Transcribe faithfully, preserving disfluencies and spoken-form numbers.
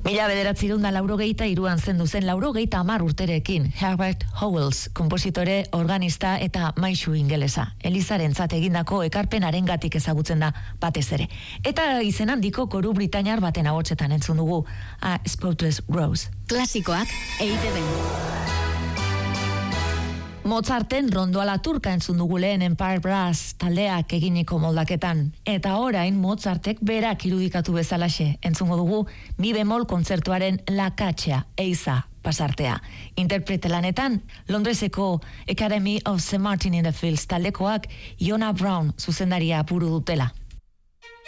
Mila bederatzirun da laurogeita iruan zendu zen laurogeita amar urterekin Herbert Howells, kompositore, organista eta maisu ingelesa. Elizarentzat egindako ekarpenarengatik ezagutzen da batez ere. Eta izen handiko koru britainiar baten ahotsetan entzun dugu, A Spotless Rose. Klasikoak E I Te Be. Mozarten rondoala turka entzun dugu lehen Empire Brass taldeak eginiko moldaketan. Eta orain Mozartek berak irudikatu bezalaxe entzungo dugu mi bemol kontzertuaren lakatxea, eiza pasartea. Interprete lanetan Londreseko Academy of Saint Martin in the Fields taldekoak Iona Brown zuzendaria buru dutela.